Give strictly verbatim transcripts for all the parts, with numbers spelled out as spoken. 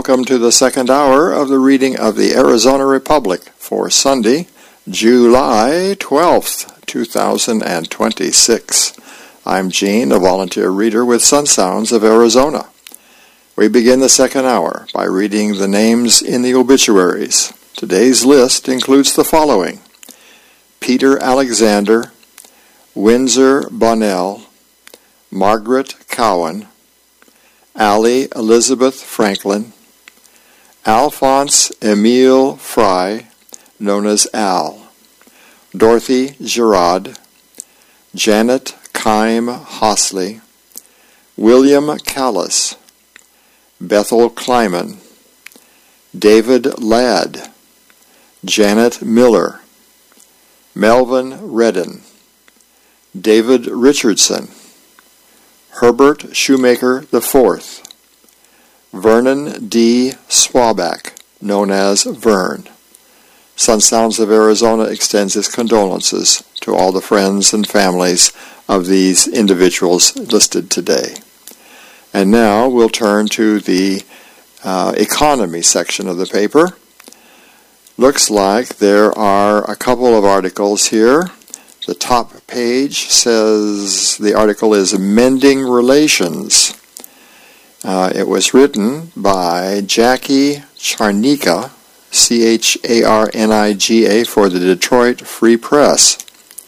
welcome to the second hour of the reading of the Arizona Republic for Sunday, July twelfth, two thousand twenty-six. I'm Gene, a volunteer reader with Sun Sounds of Arizona. We begin the second hour by reading the names in the obituaries. Today's list includes the following: Peter Alexander, Windsor Bonnell, Margaret Cowan, Allie Elizabeth Franklin, Alphonse Emile Fry, known as Al, Dorothy Girard, Janet Kime Hosley, William Callis, Bethel Kleiman, David Ladd, Janet Miller, Melvin Redden, David Richardson, Herbert Shoemaker the fourth, Vernon D. Swabach, known as Vern. Sun Sounds of Arizona extends its condolences to all the friends and families of these individuals listed today. And now we'll turn to the uh, economy section of the paper. Looks like there are a couple of articles here. The top page says the article is Mending Relations. Uh, it was written by Jackie Charnica, C H A R N I G A, for the Detroit Free Press.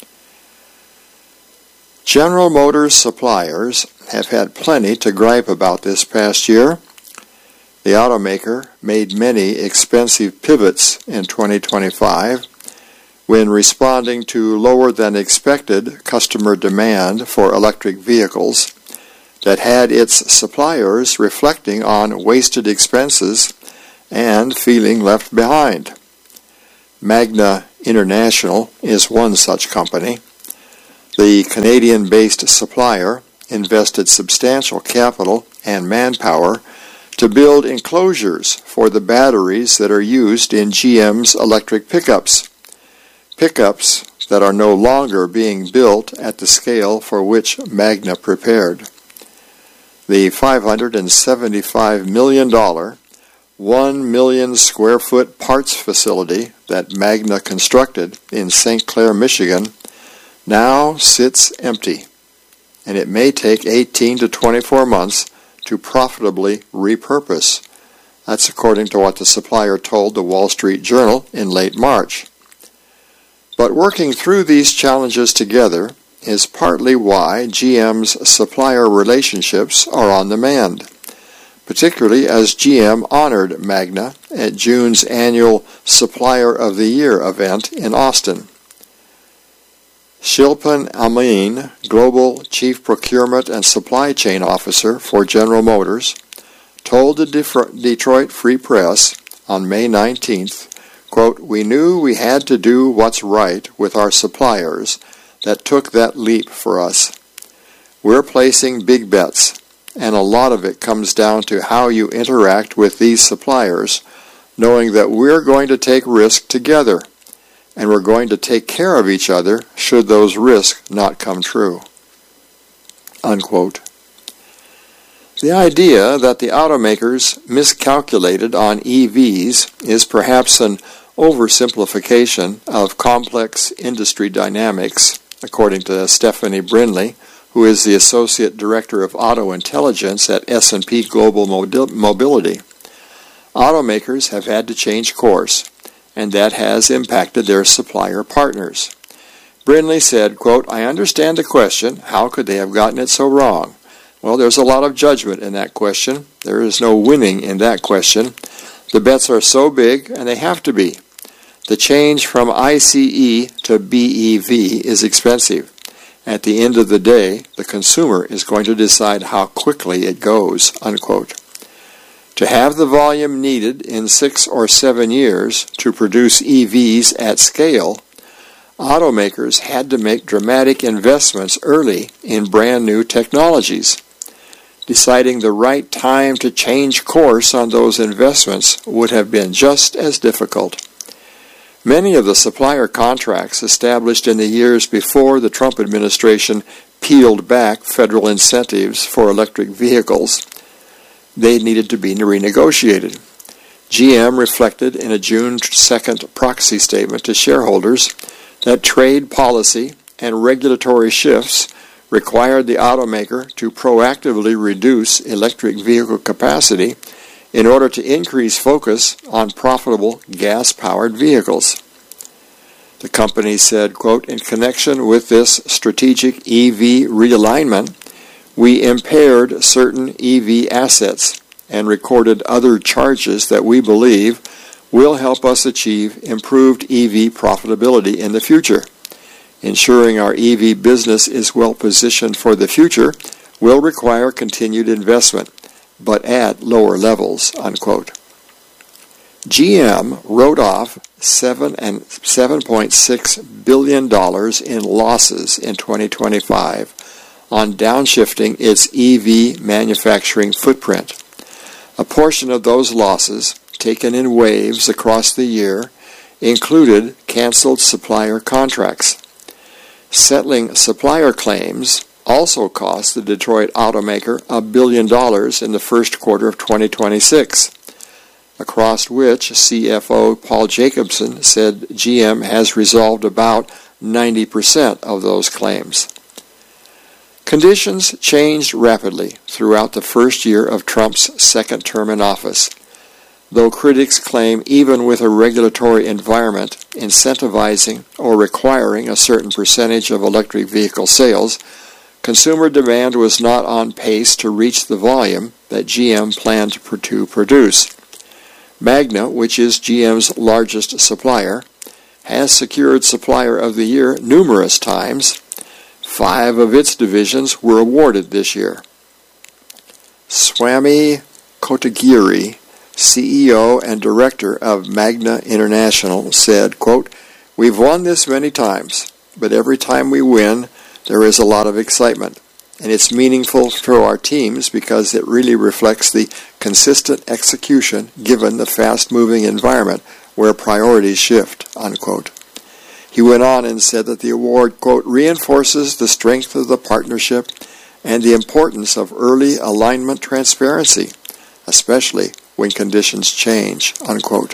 General Motors suppliers have had plenty to gripe about this past year. The automaker made many expensive pivots in twenty twenty-five when responding to lower than expected customer demand for electric vehicles that had its suppliers reflecting on wasted expenses and feeling left behind. Magna International is one such company. The Canadian-based supplier invested substantial capital and manpower to build enclosures for the batteries that are used in G M's electric pickups. Pickups that are no longer being built at the scale for which Magna prepared. The five hundred seventy-five million dollars, one million square foot parts facility that Magna constructed in Saint Clair, Michigan, now sits empty, and it may take eighteen to twenty-four months to profitably repurpose. That's according to what the supplier told the Wall Street Journal in late March. But working through these challenges together is partly why G M's supplier relationships are on the mend, particularly as G M honored Magna at June's annual Supplier of the Year event in Austin. Shilpan Amin, Global Chief Procurement and Supply Chain Officer for General Motors, told the Detroit Free Press on May nineteenth, quote, "We knew we had to do what's right with our suppliers that took that leap for us. We're placing big bets, and a lot of it comes down to how you interact with these suppliers, knowing that we're going to take risk together, and we're going to take care of each other should those risks not come true." Unquote. The idea that the automakers miscalculated on E Vs is perhaps an oversimplification of complex industry dynamics, according to Stephanie Brinley, who is the Associate Director of Auto Intelligence at S and P Global Mobility. Automakers have had to change course, and that has impacted their supplier partners. Brinley said, quote, "I understand the question, how could they have gotten it so wrong? Well, there's a lot of judgment in that question. There is no winning in that question. The bets are so big, and they have to be. The change from I C E to B E V is expensive. At the end of the day, the consumer is going to decide how quickly it goes," unquote. To have the volume needed in six or seven years to produce E Vs at scale, automakers had to make dramatic investments early in brand new technologies. Deciding the right time to change course on those investments would have been just as difficult. Many of the supplier contracts established in the years before the Trump administration peeled back federal incentives for electric vehicles, they needed to be renegotiated. G M reflected in a June second proxy statement to shareholders that trade policy and regulatory shifts required the automaker to proactively reduce electric vehicle capacity in order to increase focus on profitable gas-powered vehicles. The company said, quote, "In connection with this strategic E V realignment, we impaired certain E V assets and recorded other charges that we believe will help us achieve improved E V profitability in the future. Ensuring our E V business is well positioned for the future will require continued investment, but at lower levels," unquote. G M wrote off seven and seven point six billion dollars in losses in twenty twenty-five on downshifting its E V manufacturing footprint. A portion of those losses, taken in waves across the year, included canceled supplier contracts. Settling supplier claims also cost the Detroit automaker a billion dollars in the first quarter of twenty twenty-six, across which C F O Paul Jacobson said G M has resolved about ninety percent of those claims. Conditions changed rapidly throughout the first year of Trump's second term in office, though critics claim even with a regulatory environment incentivizing or requiring a certain percentage of electric vehicle sales, consumer demand was not on pace to reach the volume that G M planned to produce. Magna, which is G M's largest supplier, has secured Supplier of the Year numerous times. Five of its divisions were awarded this year. Swami Kotagiri, C E O and director of Magna International, said, quote, "We've won this many times, but every time we win, there is a lot of excitement. And it's meaningful to our teams because it really reflects the consistent execution given the fast-moving environment where priorities shift," unquote. He went on and said that the award, quote, "reinforces the strength of the partnership and the importance of early alignment transparency, especially when conditions change," unquote.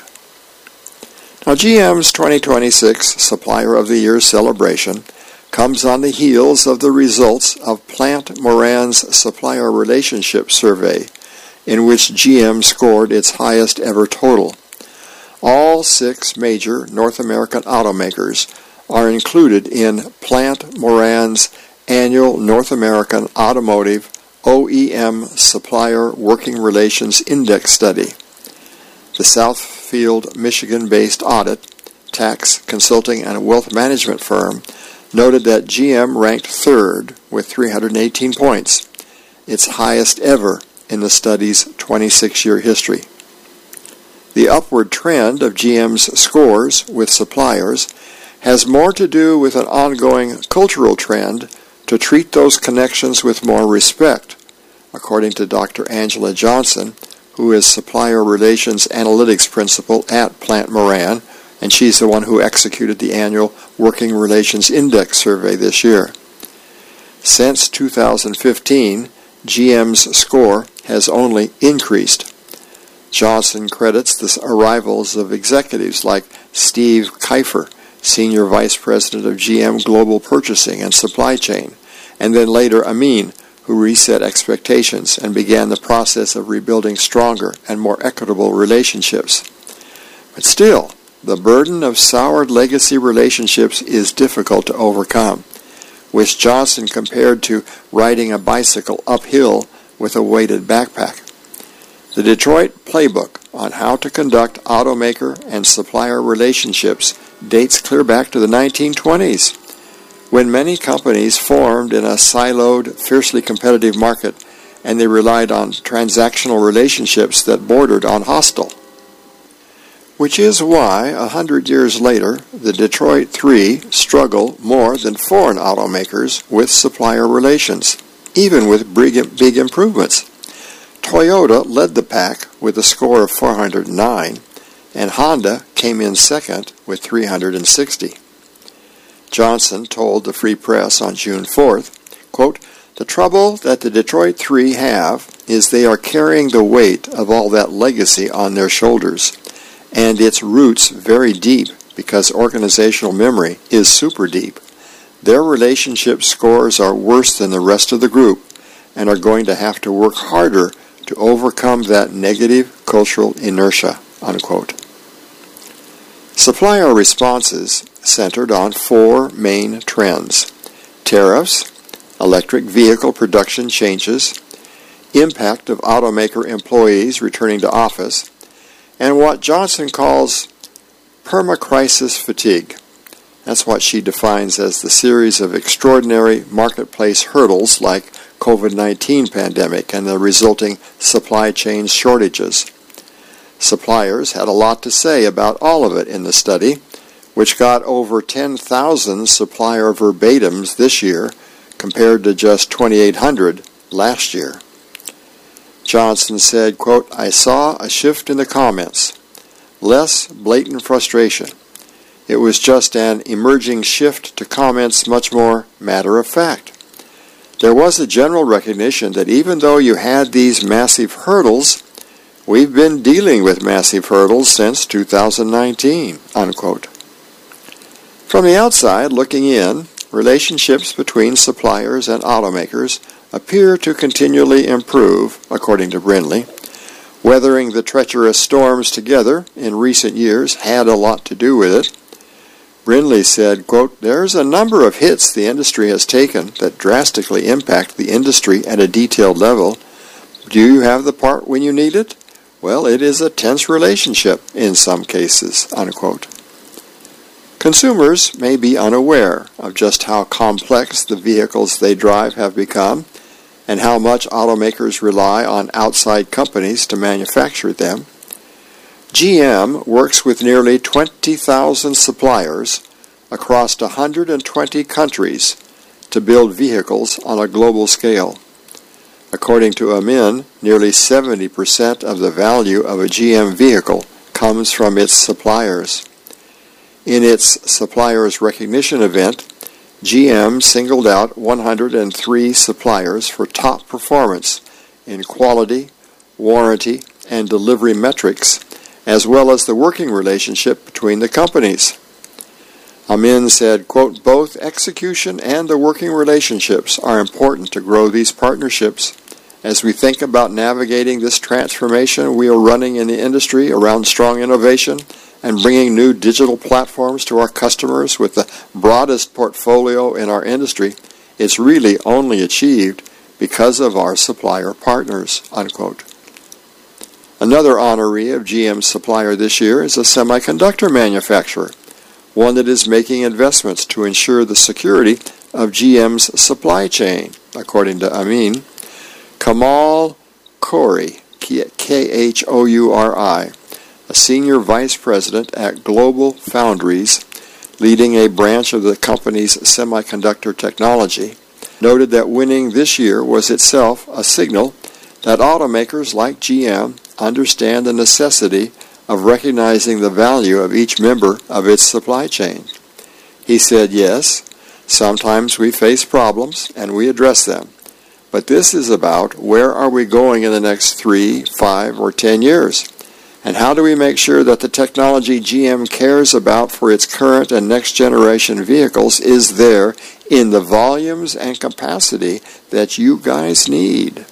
Now, G M's twenty twenty-six Supplier of the Year celebration comes on the heels of the results of Plant Moran's Supplier Relationship Survey, in which G M scored its highest ever total. All six major North American automakers are included in Plant Moran's annual North American Automotive O E M Supplier Working Relations Index Study. The Southfield, Michigan-based audit, tax, consulting, and wealth management firm noted that G M ranked third with three hundred eighteen points, its highest ever in the study's twenty-six-year history. The upward trend of G M's scores with suppliers has more to do with an ongoing cultural trend to treat those connections with more respect, according to Doctor Angela Johnson, who is Supplier Relations Analytics Principal at Plant Moran, and she's the one who executed the annual Working Relations Index survey this year. Since two thousand fifteen, G M's score has only increased. Johnson credits the arrivals of executives like Steve Kiefer, Senior Vice President of G M Global Purchasing and Supply Chain, and then later Amin, who reset expectations and began the process of rebuilding stronger and more equitable relationships. But still, the burden of soured legacy relationships is difficult to overcome, which Johnson compared to riding a bicycle uphill with a weighted backpack. The Detroit Playbook on how to conduct automaker and supplier relationships dates clear back to the nineteen twenties, when many companies formed in a siloed, fiercely competitive market, and they relied on transactional relationships that bordered on hostile. Which is why, a hundred years later, the Detroit Three struggle more than foreign automakers with supplier relations, even with big, big improvements. Toyota led the pack with a score of four hundred nine, and Honda came in second with three hundred sixty. Johnson told the Free Press on June fourth, quote, The trouble that the Detroit Three have is they are carrying the weight of all that legacy on their shoulders, and its roots very deep because organizational memory is super deep. Their relationship scores are worse than the rest of the group and are going to have to work harder to overcome that negative cultural inertia, unquote. Supplier responses centered on four main trends: tariffs, electric vehicle production changes, impact of automaker employees returning to office, and what Johnson calls perma-crisis fatigue. That's what she defines as the series of extraordinary marketplace hurdles like COVID nineteen pandemic and the resulting supply chain shortages. Suppliers had a lot to say about all of it in the study, which got over ten thousand supplier verbatims this year compared to just twenty-eight hundred last year. Johnson said, quote, "I saw a shift in the comments. Less blatant frustration. It was just an emerging shift to comments much more matter of fact. There was a general recognition that even though you had these massive hurdles, we've been dealing with massive hurdles since two thousand nineteen, unquote. From the outside, looking in, relationships between suppliers and automakers appear to continually improve, according to Brindley. Weathering the treacherous storms together in recent years had a lot to do with it. Brindley said, quote, "There's a number of hits the industry has taken that drastically impact the industry at a detailed level. Do you have the part when you need it? Well, it is a tense relationship in some cases," unquote. Consumers may be unaware of just how complex the vehicles they drive have become and how much automakers rely on outside companies to manufacture them. G M works with nearly twenty thousand suppliers across one hundred twenty countries to build vehicles on a global scale. According to Amin, nearly seventy percent of the value of a G M vehicle comes from its suppliers. In its Suppliers Recognition event, G M singled out one hundred three suppliers for top performance in quality, warranty, and delivery metrics, as well as the working relationship between the companies. Amin said, quote, "Both execution and the working relationships are important to grow these partnerships. As we think about navigating this transformation we are running in the industry around strong innovation and bringing new digital platforms to our customers with the broadest portfolio in our industry, it's really only achieved because of our supplier partners," unquote. Another honoree of G M's supplier this year is a semiconductor manufacturer, one that is making investments to ensure the security of G M's supply chain, according to Amin. Kamal Khouri, K H O U R I, a senior vice president at Global Foundries, leading a branch of the company's semiconductor technology, noted that winning this year was itself a signal that automakers like G M understand the necessity of recognizing the value of each member of its supply chain. He said, "Yes, sometimes we face problems and we address them, but this is about where are we going in the next three, five, or ten years, and how do we make sure that the technology G M cares about for its current and next generation vehicles is there in the volumes and capacity that you guys need."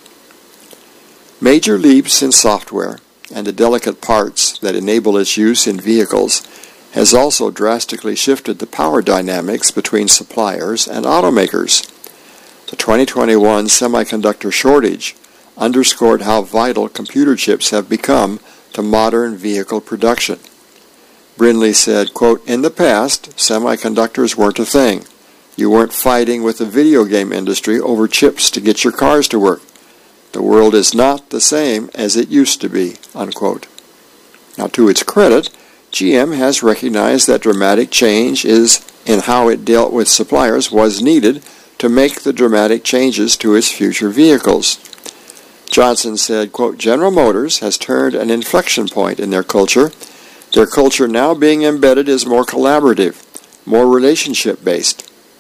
Major leaps in software and the delicate parts that enable its use in vehicles has also drastically shifted the power dynamics between suppliers and automakers. The twenty twenty-one semiconductor shortage underscored how vital computer chips have become to modern vehicle production. Brindley said, quote, "In the past, semiconductors weren't a thing. You weren't fighting with the video game industry over chips to get your cars to work. The world is not the same as it used to be," unquote. Now, to its credit, G M has recognized that dramatic change is in how it dealt with suppliers was needed to make the dramatic changes to its future vehicles. Johnson said, quote, "General Motors has turned an inflection point in their culture. Their culture now being embedded is more collaborative, more relationship-based.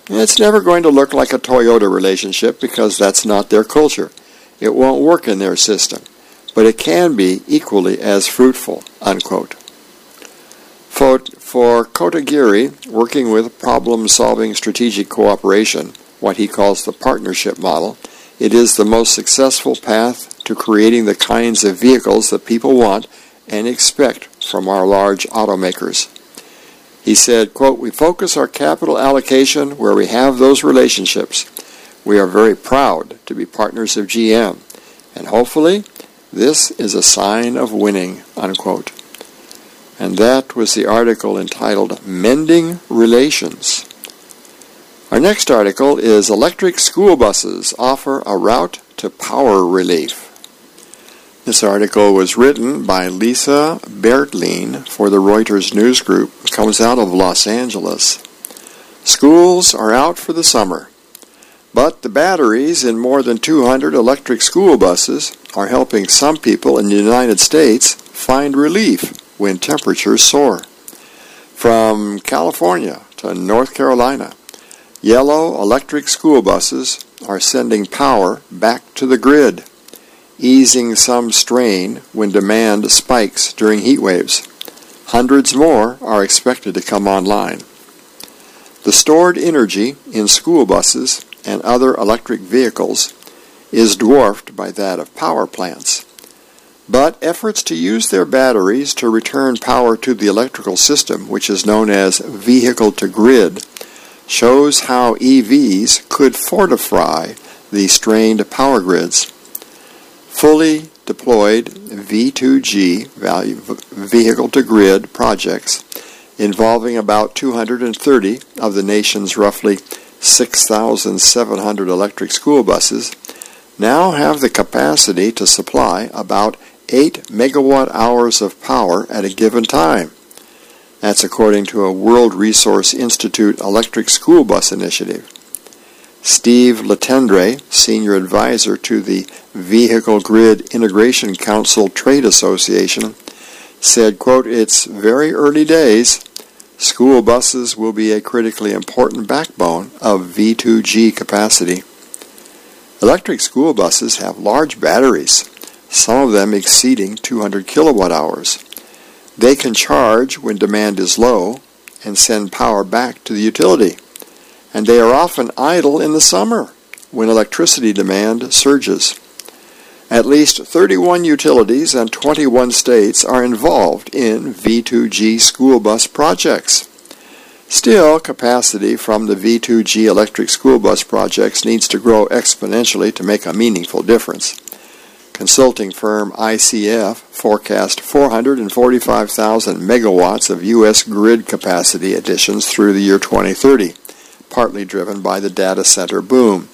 It's never going to look like a Toyota relationship because that's not their culture. It won't work in their system, but it can be equally as fruitful, unquote. For, for Kotagiri, working with problem-solving strategic cooperation, what he calls the partnership model, it is the most successful path to creating the kinds of vehicles that people want and expect from our large automakers. He said, quote, "We focus our capital allocation where we have those relationships. We are very proud to be partners of G M, and hopefully this is a sign of winning," unquote. And that was the article entitled Mending Relations. Our next article is Electric School Buses Offer a Route to Power Relief. This article was written by Lisa Bertline for the Reuters News Group. It comes out of Los Angeles. Schools are out for the summer, but the batteries in more than two hundred electric school buses are helping some people in the United States find relief when temperatures soar. From California to North Carolina, yellow electric school buses are sending power back to the grid, easing some strain when demand spikes during heat waves. Hundreds more are expected to come online. The stored energy in school buses and other electric vehicles is dwarfed by that of power plants. But efforts to use their batteries to return power to the electrical system, which is known as vehicle-to-grid, shows how E Vs could fortify the strained power grids. Fully deployed V two G vehicle-to-grid projects involving about two hundred thirty of the nation's roughly six thousand seven hundred electric school buses now have the capacity to supply about eight megawatt hours of power at a given time. That's according to a World Resource Institute electric school bus initiative. Steve Letendre, senior advisor to the Vehicle Grid Integration Council Trade Association, said, quote, "It's very early days. School buses will be a critically important backbone of V two G capacity." Electric school buses have large batteries, some of them exceeding two hundred kilowatt hours. They can charge when demand is low and send power back to the utility, and they are often idle in the summer when electricity demand surges. At least thirty-one utilities and twenty-one states are involved in V two G school bus projects. Still, capacity from the V two G electric school bus projects needs to grow exponentially to make a meaningful difference. Consulting firm I C F forecast four hundred forty-five thousand megawatts of U S grid capacity additions through the year twenty thirty, partly driven by the data center boom.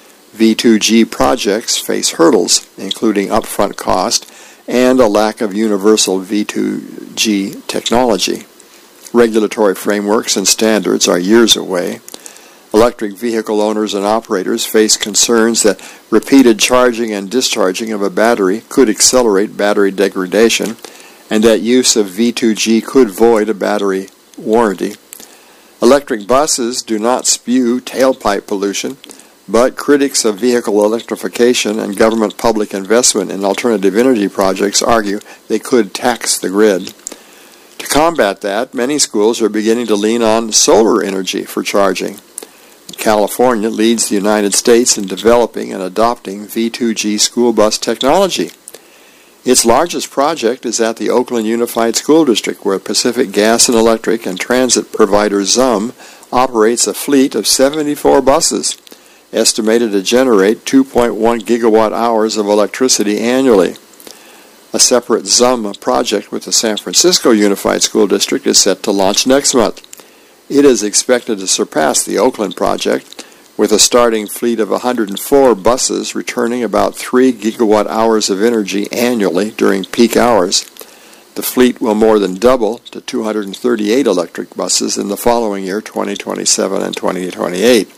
V two G projects face hurdles, including upfront cost and a lack of universal V two G technology. Regulatory frameworks and standards are years away. Electric vehicle owners and operators face concerns that repeated charging and discharging of a battery could accelerate battery degradation, and that use of V two G could void a battery warranty. Electric buses do not spew tailpipe pollution, but critics of vehicle electrification and government public investment in alternative energy projects argue they could tax the grid. To combat that, many schools are beginning to lean on solar energy for charging. California leads the United States in developing and adopting V two G school bus technology. Its largest project is at the Oakland Unified School District, where Pacific Gas and Electric and transit provider Zum operates a fleet of seventy-four buses, estimated to generate two point one gigawatt hours of electricity annually. A separate Zum project with the San Francisco Unified School District is set to launch next month. It is expected to surpass the Oakland project, with a starting fleet of one hundred four buses returning about three gigawatt hours of energy annually during peak hours. The fleet will more than double to two hundred thirty-eight electric buses in the following year, twenty twenty-seven and twenty twenty-eight.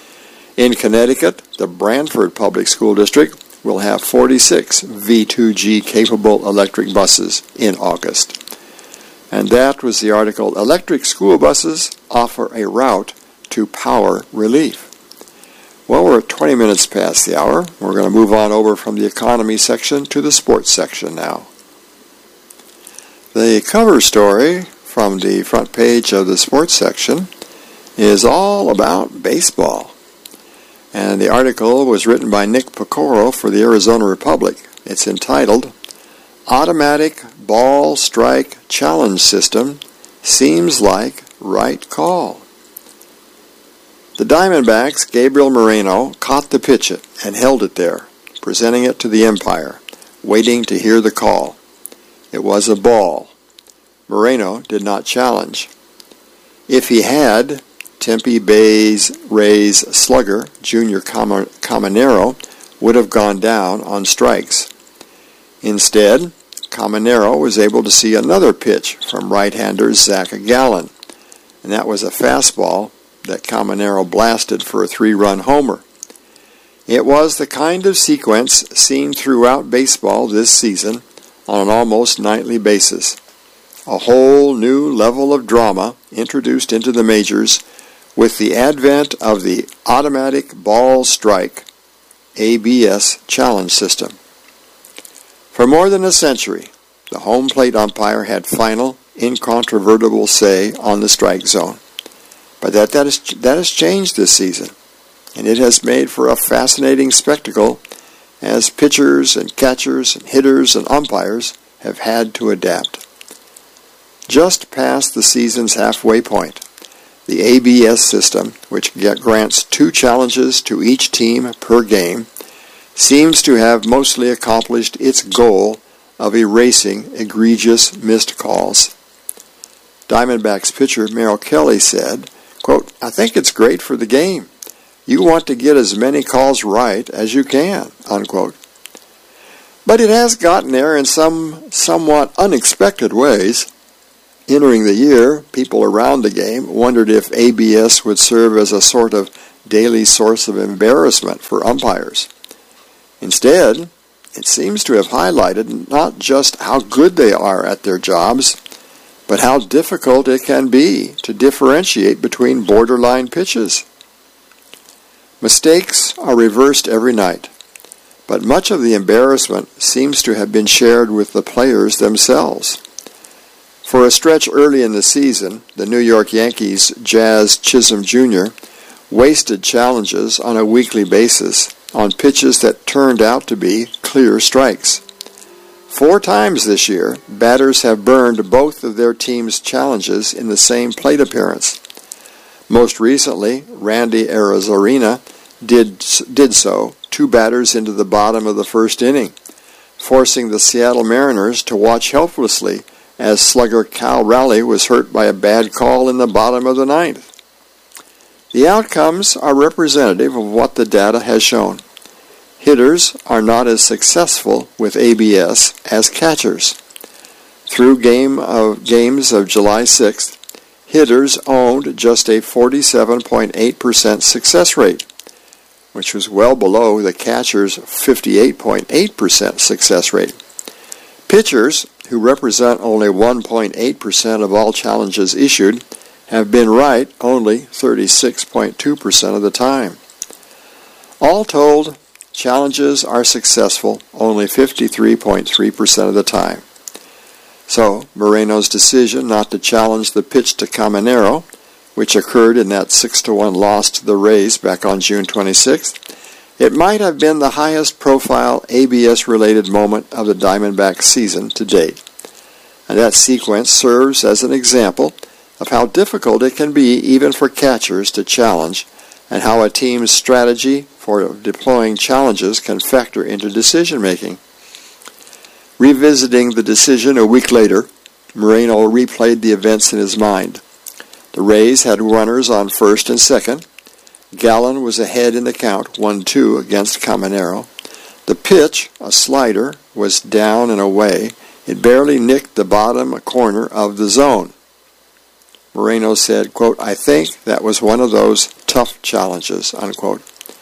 In Connecticut, the Branford Public School District will have forty-six V two G capable electric buses in August. And that was the article, Electric School Buses Offer a Route to power relief. Well, we're twenty minutes past the hour. We're going to move on over from the economy section to the sports section now. The cover story from the front page of the sports section is all about baseball. And the article was written by Nick Pecoro for the Arizona Republic. It's entitled, Automatic Ball Strike Challenge System Seems Like Right Call. The Diamondbacks' Gabriel Moreno caught the pitch and held it there, presenting it to the umpire, waiting to hear the call. It was a ball. Moreno did not challenge. If he had, Tempe Bay's Rays slugger, Junior Caminero, would have gone down on strikes. Instead, Caminero was able to see another pitch from right-hander Zach Gallen, and that was a fastball that Caminero blasted for a three-run homer. It was the kind of sequence seen throughout baseball this season on an almost nightly basis. A whole new level of drama introduced into the majors with the advent of the Automatic Ball Strike, A B S, challenge system. For more than a century, the home plate umpire had final, incontrovertible say on the strike zone. But that, that, is, that has changed this season, and it has made for a fascinating spectacle as pitchers and catchers and hitters and umpires have had to adapt. Just past the season's halfway point, the A B S system, which grants two challenges to each team per game, seems to have mostly accomplished its goal of erasing egregious missed calls. Diamondbacks pitcher Merrill Kelly said, quote, I think it's great for the game. You want to get as many calls right as you can, unquote. But it has gotten there in some somewhat unexpected ways. Entering the year, people around the game wondered if A B S would serve as a sort of daily source of embarrassment for umpires. Instead, it seems to have highlighted not just how good they are at their jobs, but how difficult it can be to differentiate between borderline pitches. Mistakes are reversed every night, but much of the embarrassment seems to have been shared with the players themselves. For a stretch early in the season, the New York Yankees' Jazz Chisholm Junior wasted challenges on a weekly basis on pitches that turned out to be clear strikes. Four times this year, batters have burned both of their team's challenges in the same plate appearance. Most recently, Randy Arozarena did, did so, two batters into the bottom of the first inning, forcing the Seattle Mariners to watch helplessly as slugger Cal Raleigh was hurt by a bad call in the bottom of the ninth. The outcomes are representative of what the data has shown. Hitters are not as successful with A B S as catchers. Through game of games of July sixth, hitters owned just a forty-seven point eight percent success rate, which was well below the catcher's fifty-eight point eight percent success rate. Pitchers, who represent only one point eight percent of all challenges issued, have been right only thirty-six point two percent of the time. All told, challenges are successful only fifty-three point three percent of the time. So, Moreno's decision not to challenge the pitch to Caminero, which occurred in that six to one loss to the Rays back on June twenty-sixth, it might have been the highest profile A B S-related moment of the Diamondbacks season to date. And that sequence serves as an example of how difficult it can be even for catchers to challenge, and how a team's strategy for deploying challenges can factor into decision-making. Revisiting the decision a week later, Moreno replayed the events in his mind. The Rays had runners on first and second. Gallen was ahead in the count, one two against Caminero. The pitch, a slider, was down and away. It barely nicked the bottom corner of the zone. Moreno said, quote, I think that was one of those tough challenges, unquote.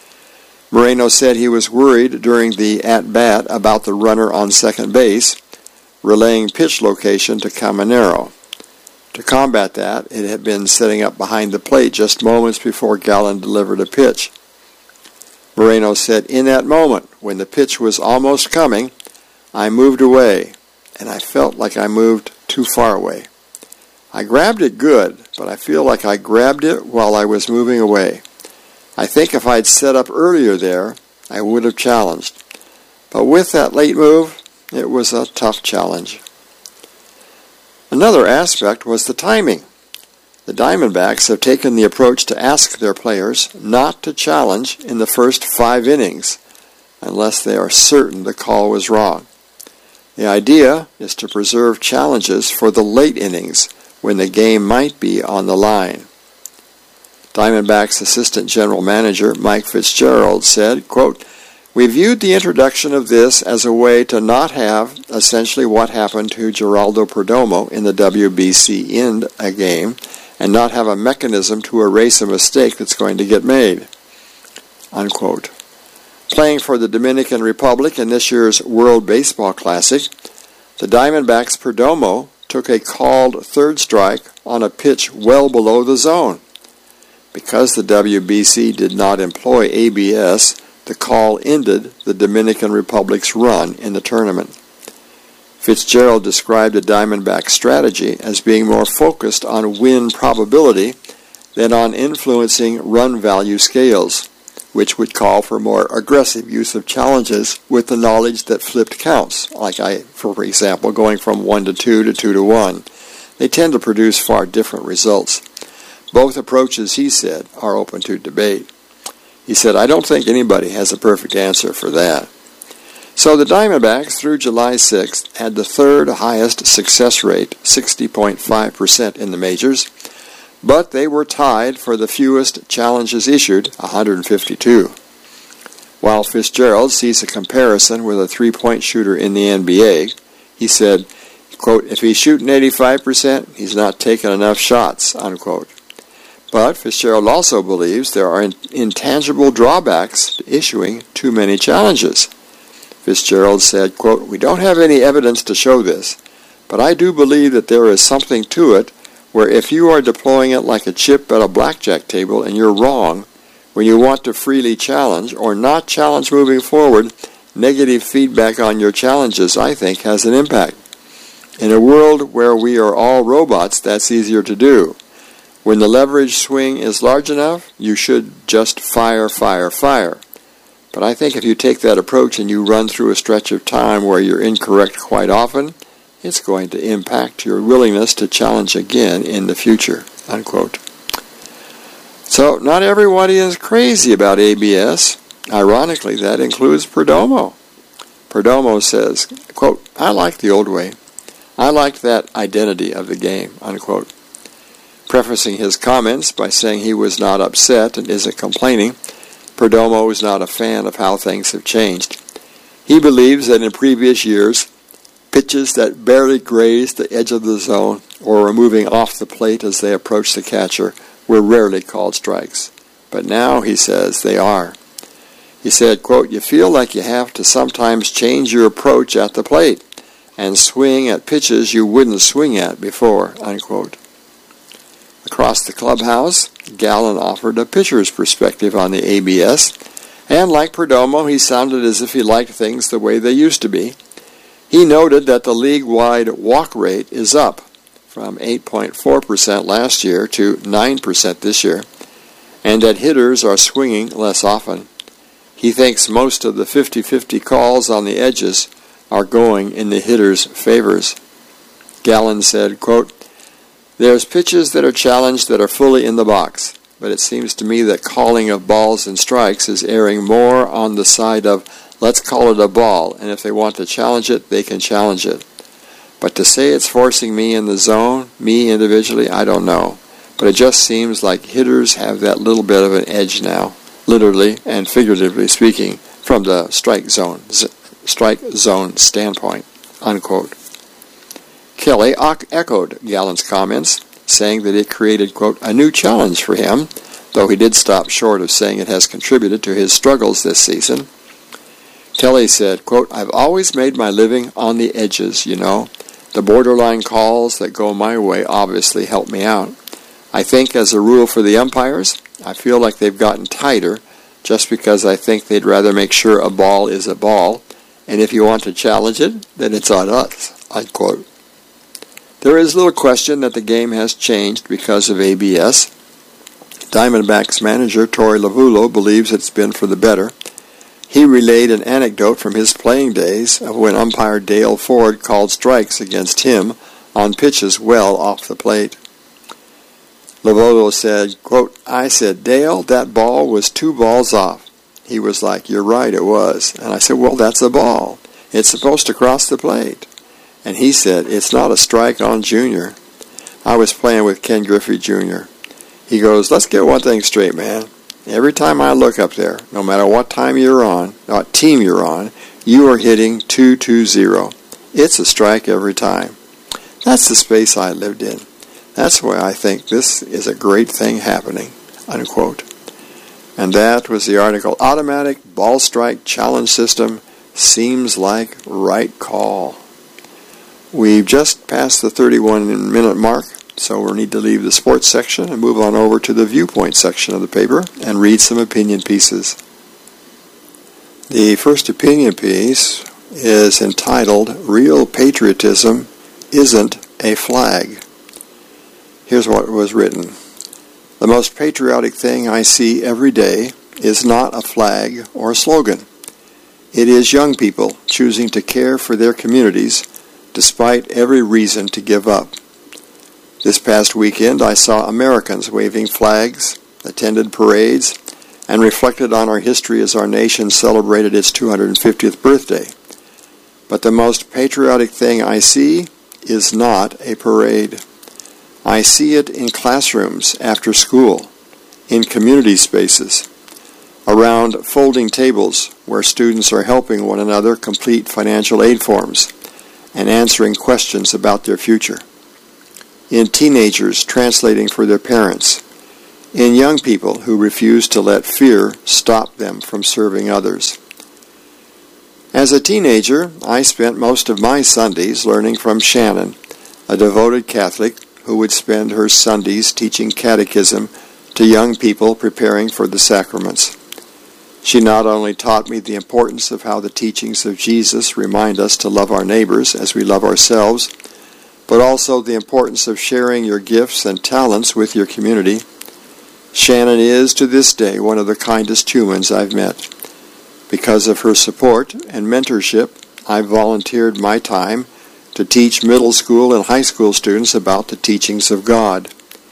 Moreno said he was worried during the at-bat about the runner on second base, relaying pitch location to Caminero. To combat that, it had been setting up behind the plate just moments before Gallen delivered a pitch. Moreno said, "In that moment, when the pitch was almost coming, I moved away, and I felt like I moved too far away. I grabbed it good, but I feel like I grabbed it while I was moving away. I think if I'd set up earlier there, I would have challenged. But with that late move, it was a tough challenge." Another aspect was the timing. The Diamondbacks have taken the approach to ask their players not to challenge in the first five innings unless they are certain the call was wrong. The idea is to preserve challenges for the late innings when the game might be on the line. Diamondbacks Assistant General Manager Mike Fitzgerald said, quote, "We viewed the introduction of this as a way to not have essentially what happened to Geraldo Perdomo in the W B C end a game and not have a mechanism to erase a mistake that's going to get made." Unquote. Playing for the Dominican Republic in this year's World Baseball Classic, the Diamondbacks' Perdomo took a called third strike on a pitch well below the zone. Because the W B C did not employ A B S, the call ended the Dominican Republic's run in the tournament. Fitzgerald described the Diamondback strategy as being more focused on win probability than on influencing run value scales, which would call for more aggressive use of challenges with the knowledge that flipped counts, like I, for example, going from one to two to two to one. They tend to produce far different results. Both approaches, he said, are open to debate. He said, "I don't think anybody has a perfect answer for that." So the Diamondbacks, through July sixth, had the third highest success rate, sixty point five percent in the majors, but they were tied for the fewest challenges issued, one hundred fifty-two. While Fitzgerald sees a comparison with a three-point shooter in the N B A, he said, quote, "If he's shooting eighty-five percent, he's not taking enough shots," unquote. But Fitzgerald also believes there are in- intangible drawbacks to issuing too many challenges. Fitzgerald said, quote, "We don't have any evidence to show this, but I do believe that there is something to it where if you are deploying it like a chip at a blackjack table and you're wrong, when you want to freely challenge or not challenge moving forward, negative feedback on your challenges, I think, has an impact. In a world where we are all robots, that's easier to do. When the leverage swing is large enough, you should just fire, fire, fire. But I think if you take that approach and you run through a stretch of time where you're incorrect quite often, it's going to impact your willingness to challenge again in the future," unquote. So not everybody is crazy about A B S. Ironically, that includes Perdomo. Perdomo says, quote, "I like the old way. I liked that identity of the game," unquote. Prefacing his comments by saying he was not upset and isn't complaining, Perdomo is not a fan of how things have changed. He believes that in previous years, pitches that barely grazed the edge of the zone or were moving off the plate as they approached the catcher were rarely called strikes. But now, he says, they are. He said, quote, "You feel like you have to sometimes change your approach at the plate and swing at pitches you wouldn't swing at before," unquote. Across the clubhouse, Gallen offered a pitcher's perspective on the A B S, and like Perdomo, he sounded as if he liked things the way they used to be. He noted that the league-wide walk rate is up from eight point four percent last year to nine percent this year, and that hitters are swinging less often. He thinks most of the fifty-fifty calls on the edges are going in the hitters' favors. Gallen said, quote, "There's pitches that are challenged that are fully in the box, but it seems to me that calling of balls and strikes is erring more on the side of let's call it a ball, and if they want to challenge it, they can challenge it. But to say it's forcing me in the zone, me individually, I don't know. But it just seems like hitters have that little bit of an edge now, literally and figuratively speaking, from the strike zone, z- strike zone standpoint," unquote. Kelly echoed Gallen's comments, saying that it created, quote, "a new challenge for him," though he did stop short of saying it has contributed to his struggles this season. Kelly said, quote, "I've always made my living on the edges, you know. The borderline calls that go my way obviously help me out. I think as a rule for the umpires, I feel like they've gotten tighter just because I think they'd rather make sure a ball is a ball, and if you want to challenge it, then it's on us, unquote. There is little question that the game has changed because of A B S. Diamondbacks manager Torey Lovullo believes it's been for the better. He relayed an anecdote from his playing days of when umpire Dale Ford called strikes against him on pitches well off the plate. Lovullo said, quote, I said, Dale, that ball was two balls off. He was like, you're right, it was. And I said, well, that's a ball. It's supposed to cross the plate. And he said, it's not a strike on Junior. I was playing with Ken Griffey Junior He goes, let's get one thing straight, man. Every time I look up there, no matter what time you're on, what team you're on, you are hitting two two zero. It's a strike every time. That's the space I lived in. That's why I think this is a great thing happening, unquote. And that was the article, Automatic Ball Strike Challenge System Seems Like Right Call. We've just passed the thirty-one minute mark, so we'll need to leave the sports section and move on over to the viewpoint section of the paper and read some opinion pieces. The first opinion piece is entitled, Real Patriotism Isn't a Flag. Here's what was written. The most patriotic thing I see every day is not a flag or a slogan. It is young people choosing to care for their communities despite every reason to give up. This past weekend I saw Americans waving flags, attended parades, and reflected on our history as our nation celebrated its two hundred fiftieth birthday. But the most patriotic thing I see is not a parade. I see it in classrooms after school, in community spaces, around folding tables where students are helping one another complete financial aid forms and answering questions about their future, in teenagers translating for their parents, in young people who refuse to let fear stop them from serving others. As a teenager, I spent most of my Sundays learning from Shannon, a devoted Catholic who would spend her Sundays teaching catechism to young people preparing for the sacraments. She not only taught me the importance of how the teachings of Jesus remind us to love our neighbors as we love ourselves, but also the importance of sharing your gifts and talents with your community. Shannon is, to this day, one of the kindest humans I've met. Because of her support and mentorship, I've volunteered my time to teach middle school and high school students about the teachings of God.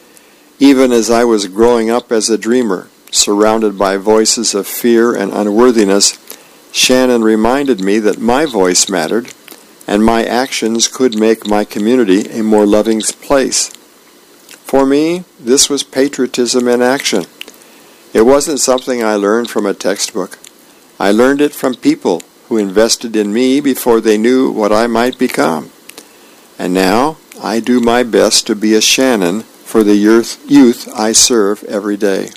Even as I was growing up as a dreamer, surrounded by voices of fear and unworthiness, Shannon reminded me that my voice mattered, and my actions could make my community a more loving place. For me, this was patriotism in action. It wasn't something I learned from a textbook. I learned it from people who invested in me before they knew what I might become. And now, I do my best to be a Shannon for the youth I serve every day.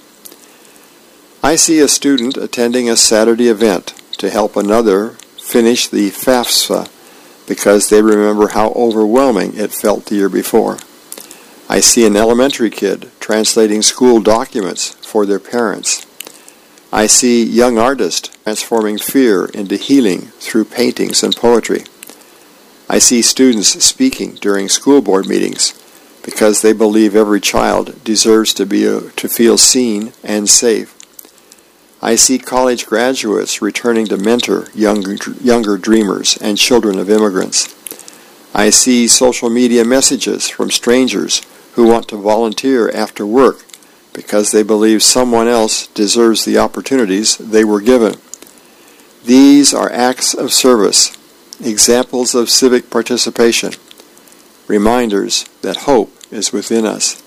I see a student attending a Saturday event to help another finish the FAFSA because they remember how overwhelming it felt the year before. I see an elementary kid translating school documents for their parents. I see young artists transforming fear into healing through paintings and poetry. I see students speaking during school board meetings because they believe every child deserves to be a, to feel seen and safe. I see college graduates returning to mentor younger, younger dreamers and children of immigrants. I see social media messages from strangers who want to volunteer after work because they believe someone else deserves the opportunities they were given. These are acts of service, examples of civic participation, reminders that hope is within us.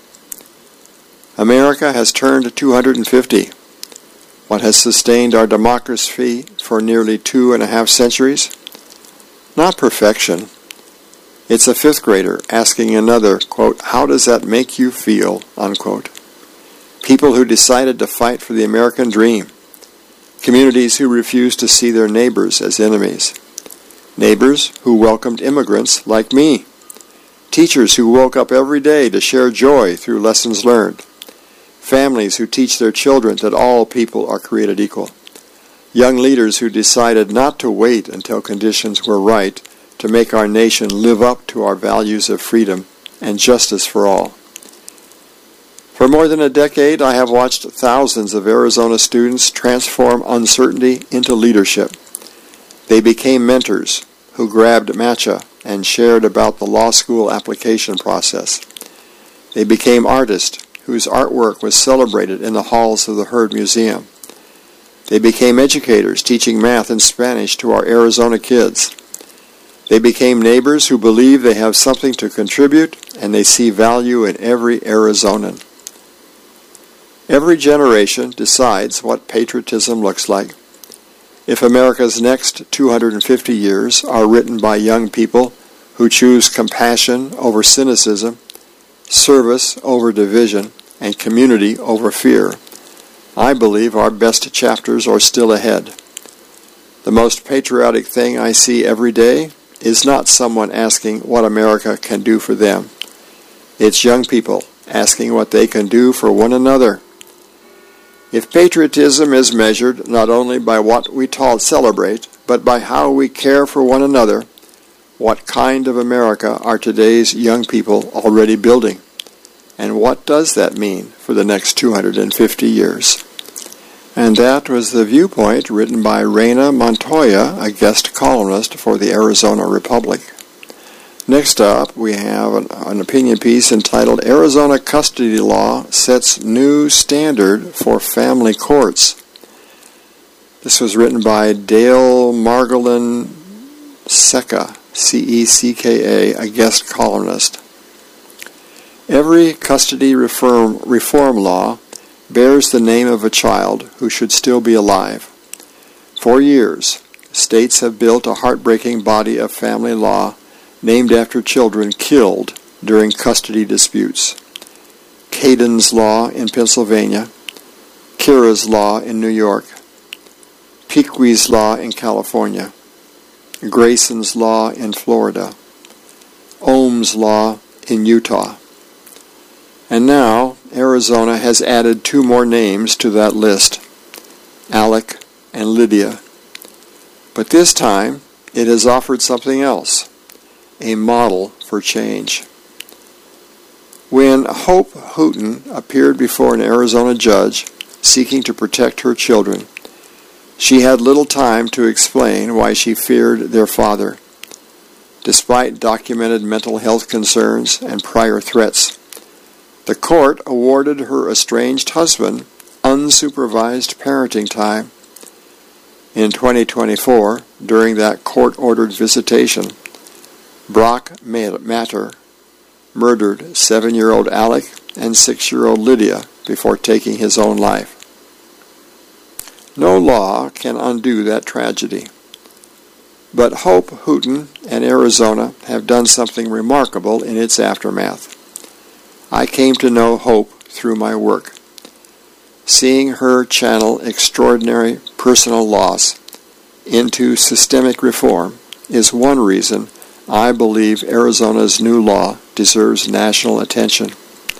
America has turned two hundred fifty. What has sustained our democracy for nearly two and a half centuries? Not perfection. It's a fifth grader asking another, quote, how does that make you feel, unquote. People who decided to fight for the American dream. Communities who refused to see their neighbors as enemies. Neighbors who welcomed immigrants like me. teachers who woke up every day to share joy through lessons learned, families who teach their children that all people are created equal, young leaders who decided not to wait until conditions were right to make our nation live up to our values of freedom and justice for all. For more than a decade, I have watched thousands of Arizona students transform uncertainty into leadership. They became mentors who grabbed matcha and shared about the law school application process. They became artists whose artwork was celebrated in the halls of the Heard Museum. They became educators teaching math and Spanish to our Arizona kids. They became neighbors who believe they have something to contribute and they see value in every Arizonan. Every generation decides what patriotism looks like. If America's next two hundred fifty years are written by young people who choose compassion over cynicism, service over division, and community over fear, I believe our best chapters are still ahead. The most patriotic thing I see every day is not someone asking what America can do for them. It's young people asking what they can do for one another. If patriotism is measured not only by what we celebrate, but by how we care for one another, what kind of America are today's young people already building? And what does that mean for the next two hundred fifty years? And that was the viewpoint written by Reyna Montoya, a guest columnist for the Arizona Republic. Next up, we have an, an opinion piece entitled Arizona Custody Law Sets New Standard for Family Courts. This was written by Dale Margolin Seca, C E C K A, a guest columnist. Every custody reform, reform law bears the name of a child who should still be alive. For years, states have built a heartbreaking body of family law named after children killed during custody disputes. Caden's Law in Pennsylvania, Kira's Law in New York, Piqui's Law in California, Grayson's Law in Florida, Ohm's Law in Utah. And now, Arizona has added two more names to that list, Alec and Lydia. But this time, it has offered something else, a model for change. When Hope Hooten appeared before an Arizona judge seeking to protect her children, she had little time to explain why she feared their father. Despite documented mental health concerns and prior threats, the court awarded her estranged husband unsupervised parenting time. In twenty twenty-four, during that court-ordered visitation, Brock Matter murdered seven-year-old Alec and six-year-old Lydia before taking his own life. No law can undo that tragedy. But Hope Hooten and Arizona have done something remarkable in its aftermath. I came to know Hope through my work. Seeing her channel extraordinary personal loss into systemic reform is one reason I believe Arizona's new law deserves national attention.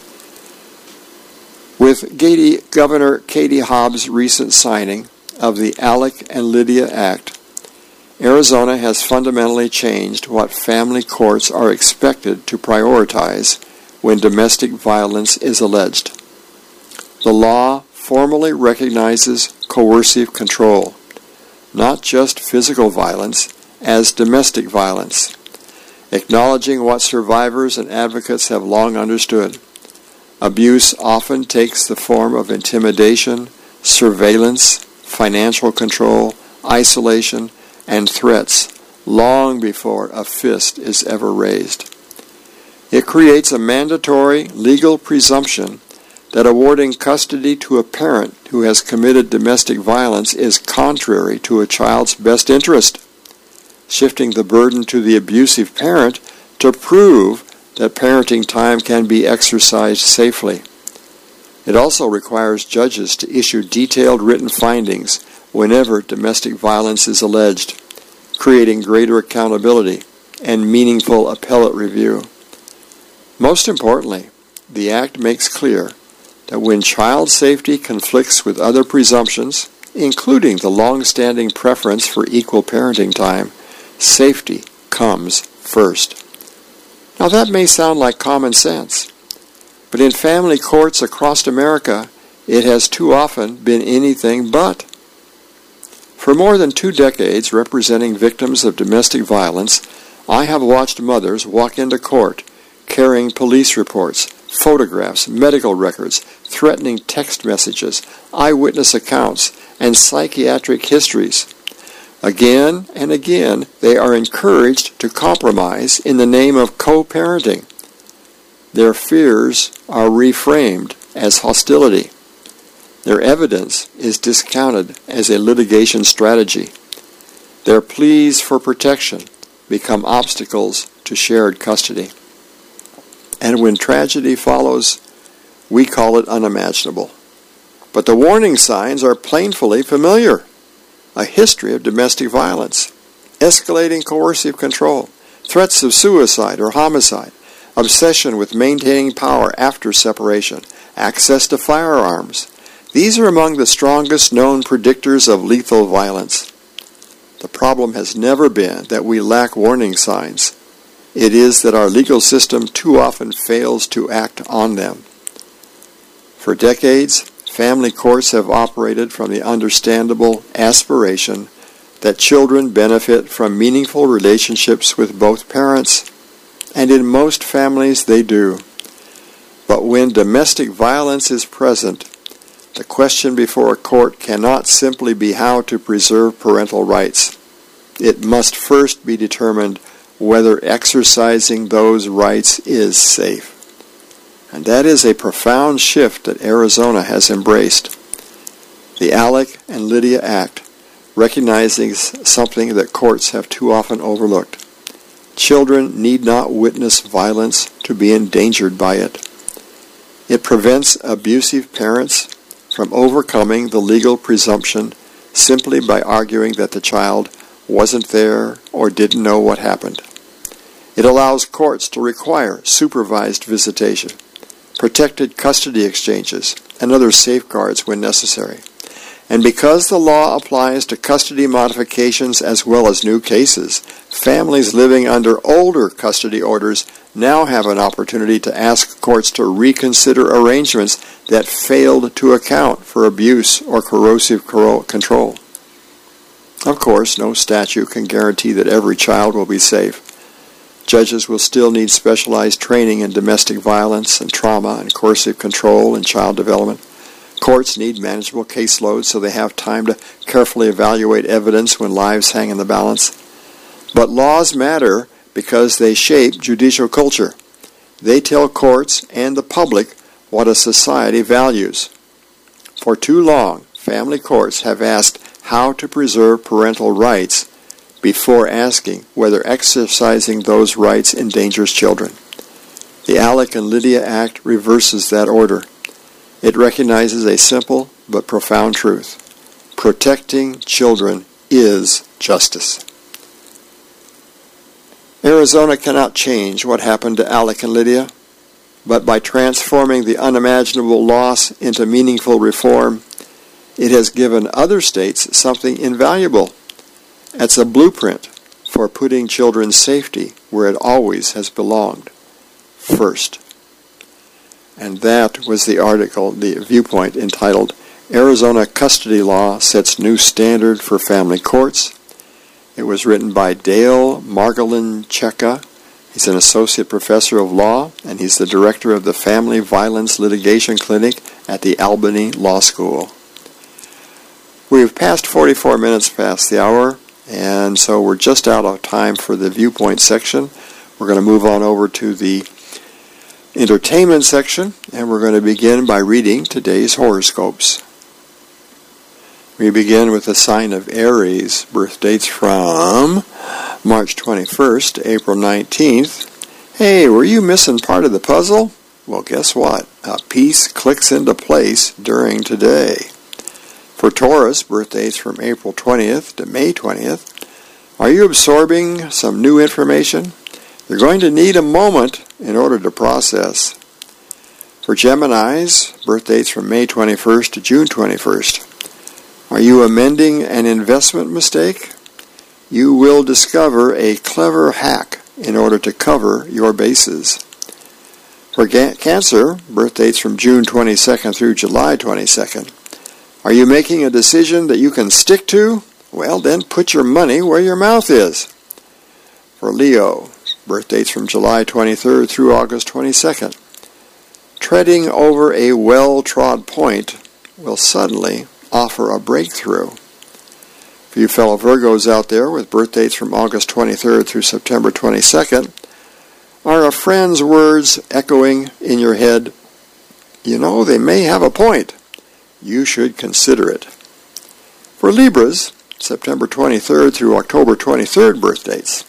With Katie, Governor Katie Hobbs' recent signing of the Alec and Lydia Act, Arizona has fundamentally changed what family courts are expected to prioritize when domestic violence is alleged. The law formally recognizes coercive control, not just physical violence, as domestic violence, acknowledging what survivors and advocates have long understood. Abuse often takes the form of intimidation, surveillance, financial control, isolation, and threats long before a fist is ever raised. It creates a mandatory legal presumption that awarding custody to a parent who has committed domestic violence is contrary to a child's best interest, shifting the burden to the abusive parent to prove that parenting time can be exercised safely. It also requires judges to issue detailed written findings whenever domestic violence is alleged, creating greater accountability and meaningful appellate review. Most importantly, the Act makes clear that when child safety conflicts with other presumptions, including the long-standing preference for equal parenting time, safety comes first. Now that may sound like common sense, but in family courts across America, it has too often been anything but. For more than two decades representing victims of domestic violence, I have watched mothers walk into court carrying police reports, photographs, medical records, threatening text messages, eyewitness accounts, and psychiatric histories. Again and again, they are encouraged to compromise in the name of co-parenting. Their fears are reframed as hostility. Their evidence is discounted as a litigation strategy. Their pleas for protection become obstacles to shared custody. And when tragedy follows, we call it unimaginable. But the warning signs are painfully familiar. A history of domestic violence, escalating coercive control, threats of suicide or homicide, obsession with maintaining power after separation, access to firearms. These are among the strongest known predictors of lethal violence. The problem has never been that we lack warning signs. It is that our legal system too often fails to act on them. For decades, family courts have operated from the understandable aspiration that children benefit from meaningful relationships with both parents, and in most families they do. But when domestic violence is present, the question before a court cannot simply be how to preserve parental rights. It must first be determined whether exercising those rights is safe. And that is a profound shift that Arizona has embraced. The Alec and Lydia Act recognizes something that courts have too often overlooked. Children need not witness violence to be endangered by it. It prevents abusive parents from overcoming the legal presumption simply by arguing that the child wasn't there or didn't know what happened. It allows courts to require supervised visitation, protected custody exchanges, and other safeguards when necessary. And because the law applies to custody modifications as well as new cases, families living under older custody orders now have an opportunity to ask courts to reconsider arrangements that failed to account for abuse or coercive control. Of course, no statute can guarantee that every child will be safe. Judges will still need specialized training in domestic violence and trauma and coercive control and child development. Courts need manageable caseloads so they have time to carefully evaluate evidence when lives hang in the balance. But laws matter because they shape judicial culture. They tell courts and the public what a society values. For too long, family courts have asked how to preserve parental rights before asking whether exercising those rights endangers children. The Alec and Lydia Act reverses that order. It recognizes a simple but profound truth. Protecting children is justice. Arizona cannot change what happened to Alec and Lydia, but by transforming the unimaginable loss into meaningful reform, it has given other states something invaluable. It's a blueprint for putting children's safety where it always has belonged, first. And that was the article, the viewpoint entitled, Arizona Custody Law Sets New Standard for Family Courts. It was written by Dale Margolin-Cheka. He's an associate professor of law, and he's the director of the Family Violence Litigation Clinic at the Albany Law School. We've passed forty-four minutes past the hour, and so we're just out of time for the viewpoint section. We're going to move on over to the entertainment section, and we're going to begin by reading today's horoscopes. We begin with the sign of Aries, birth dates from March twenty-first to April nineteenth. Hey, were you missing part of the puzzle? Well, guess what? A piece clicks into place during today. For Taurus, birth dates from April twentieth to May twentieth. Are you absorbing some new information? You're going to need a moment in order to process. For Geminis, birth dates from May twenty-first to June twenty-first. Are you amending an investment mistake? You will discover a clever hack in order to cover your bases. For ga- Cancer, birth dates from June twenty-second through July twenty-second. Are you making a decision that you can stick to? Well, then put your money where your mouth is. For Leo, birth dates from July twenty-third through August twenty-second. Treading over a well-trod point will suddenly offer a breakthrough. For you fellow Virgos out there with birth dates from August twenty-third through September twenty-second, are a friend's words echoing in your head? You know, they may have a point. You should consider it. For Libras, September twenty-third through October twenty-third birth dates.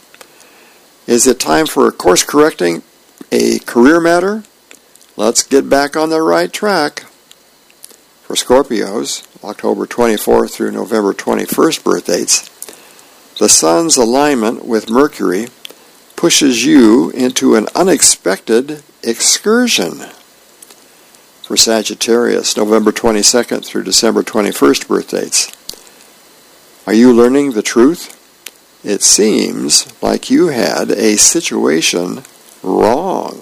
Is it time for a course correcting a career matter? Let's get back on the right track. For Scorpios, October twenty-fourth through November twenty-first birth dates, the Sun's alignment with Mercury pushes you into an unexpected excursion. For Sagittarius, November twenty-second through December twenty-first birth dates, are you learning the truth? It seems like you had a situation wrong.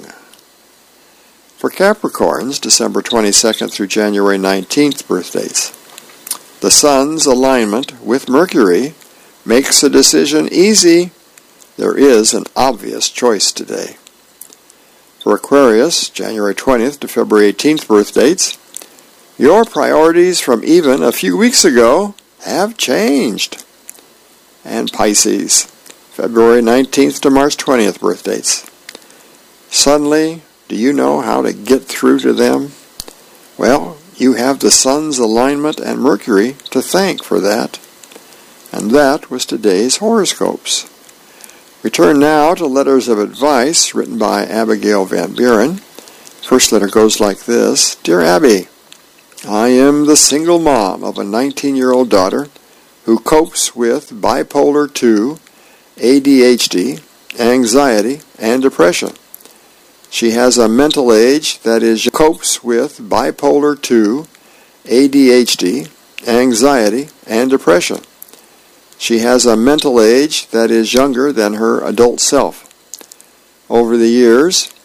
For Capricorns, December twenty-second through January nineteenth birth dates, the Sun's alignment with Mercury makes a decision easy. There is an obvious choice today. For Aquarius, January twentieth to February eighteenth birth dates, your priorities from even a few weeks ago have changed. And Pisces, February nineteenth to March twentieth birth dates. Suddenly, do you know how to get through to them? Well, you have the Sun's alignment and Mercury to thank for that. And that was today's horoscopes. We turn now to letters of advice written by Abigail Van Buren. First letter goes like this. Dear Abby, I am the single mom of a nineteen-year-old daughter who copes with bipolar two, A D H D, anxiety, and depression. She has a mental age that is copes with bipolar two, A D H D, anxiety, and depression. She has a mental age that is younger than her adult self. Over the years,